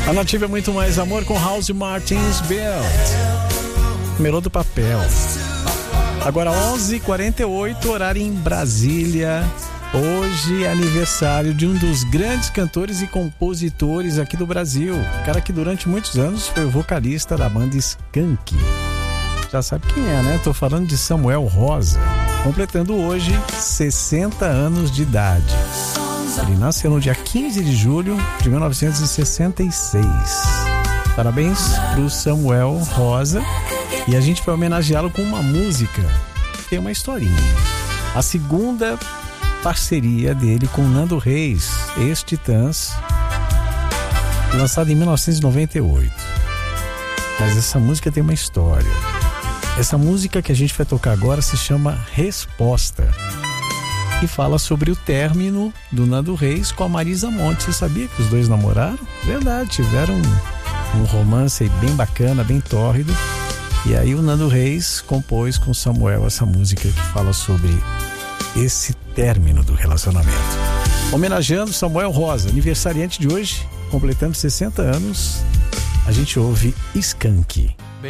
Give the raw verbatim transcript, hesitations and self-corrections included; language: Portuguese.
A Nativa é muito mais amor com House Martins Belt. Melô do papel. Agora onze e quarenta e oito, horário em Brasília. Hoje é aniversário de um dos grandes cantores e compositores aqui do Brasil. Cara que durante muitos anos foi o vocalista da banda Skank. Já sabe quem é, né? Tô falando de Samuel Rosa, completando hoje sessenta anos de idade. Ele nasceu no dia quinze de julho de mil novecentos e sessenta e seis. Parabéns pro Samuel Rosa. E a gente vai homenageá-lo com uma música que tem uma historinha. A segunda parceria dele com Nando Reis, ex-Titãs, lançada em mil novecentos e noventa e oito. Mas essa música tem uma história. Essa música que a gente vai tocar agora se chama Resposta e fala sobre o término do Nando Reis com a Marisa Monte. Você sabia que os dois namoraram? Verdade, tiveram um, um romance aí bem bacana, bem tórrido. E aí o Nando Reis compôs com Samuel essa música que fala sobre esse término do relacionamento. Homenageando Samuel Rosa, aniversariante de hoje, completando sessenta anos, a gente ouve Skank.